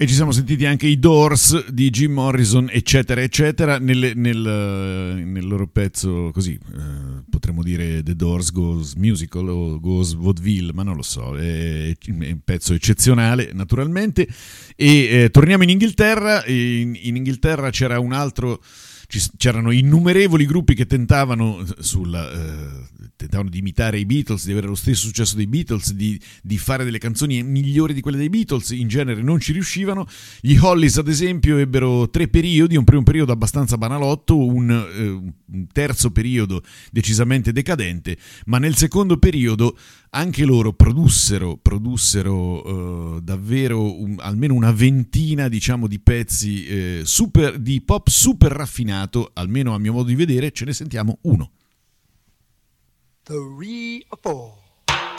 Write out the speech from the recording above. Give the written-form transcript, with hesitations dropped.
E ci siamo sentiti anche i Doors di Jim Morrison, eccetera, eccetera, nel loro pezzo così, potremmo dire The Doors Goes Musical o Goes Vaudeville, ma non lo so, è un pezzo eccezionale naturalmente. E torniamo in Inghilterra. In Inghilterra c'erano innumerevoli gruppi che tentavano di imitare i Beatles, di avere lo stesso successo dei Beatles, di fare delle canzoni migliori di quelle dei Beatles. In genere non ci riuscivano. Gli Hollies, ad esempio, ebbero 3 periodi: un primo periodo abbastanza banalotto, un terzo periodo decisamente decadente, ma nel secondo periodo anche loro produssero davvero almeno una ventina, diciamo, di pezzi di pop super raffinato, almeno a mio modo di vedere. Ce ne sentiamo uno. 3 or 4